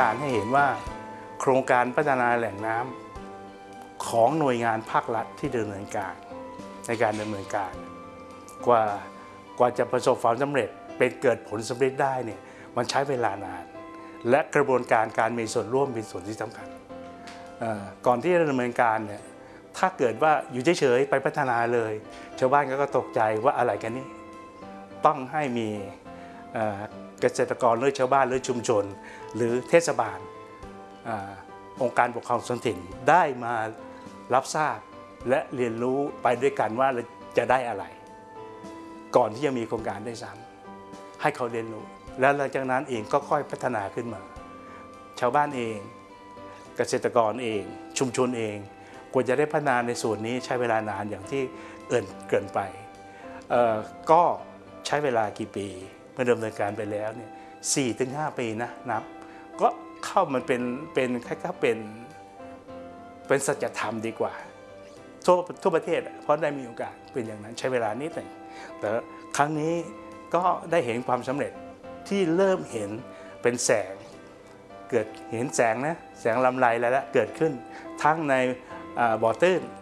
านให้เห็นว่าโครงการพัฒนาแหล่งน้ำของหน่วยงานภาครัฐที่ดำเนินการในการดำเนินการกว่าจะประสบความสำเร็จเป็นเกิดผลสำเร็จได้เนี่ยมันใช้เวลานานและกระบวนการมีส่วนร่วมเป็นส่วนที่สำคัญก่อนที่จะดำเนินการเนี่ยถ้าเกิดว่าอยู่เฉยๆไปพัฒนาเลยชาวบ้านก็ตกใจว่าอะไรกันนี่ต้องให้มีเกษตรกรหรือชาวบ้านหรือชุมชนหรือเทศบาลองค์การปกครองส่วนถิ่นได้มารับทราบและเรียนรู้ไปด้วยกันว่าจะได้อะไรก่อนที่จะมีโครงการได้ซ้ำให้เขาเรียนรู้แล้วหลังจากนั้นเองก็ค่อยพัฒนาขึ้นมาชาวบ้านเองเกษตรกรเองชุมชนเองกว่าจะได้พัฒนาในส่วนนี้ใช้เวลานานอย่างที่เกินไปก็ใช้เวลากี่ปีเมื่อดำเนินการไปแล้วเนี่ย 4-5 ปีนะนับก็เข้ามันเป็นแค่เป็นสัจธรรมดีกว่าทั่วประเทศเพราะได้มีโอกาสเป็นอย่างนั้นใช้เวลานิดหนึ่งแต่ครั้งนี้ก็ได้เห็นความสำเร็จที่เริ่มเห็นเป็นแสงเกิดเห็นแสงนะแสงลำไรแล้วเกิดขึ้นทั้งในบ่อ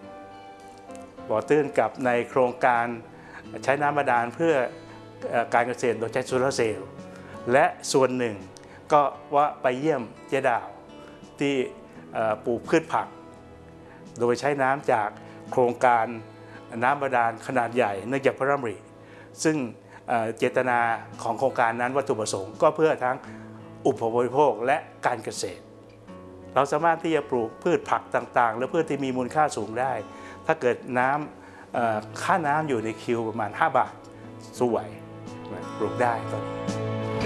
ตื้นกับในโครงการใช้น้ำบาดาลเพื่อการเกษตรโดยใช้โซลาร์เซลล์และส่วนหนึ่งก็ว่าไปเยี่ยมเจ๊ดาวที่ปลูกพืชผักโดยใช้น้ำจากโครงการน้ำบาดาลขนาดใหญ่เนื่องจากพระราชดำริซึ่งเจตนาของโครงการนั้นวัตถุประสงค์ก็เพื่อทั้งอุปบริโภคและการเกษตรเราสามารถที่จะปลูกพืชผักต่างๆและพืชที่มีมูลค่าสูงได้ถ้าเกิดน้ำค่าน้ำอยู่ในคิวประมาณ5 บาทสู้ไหวปลูกได้ตอนนี้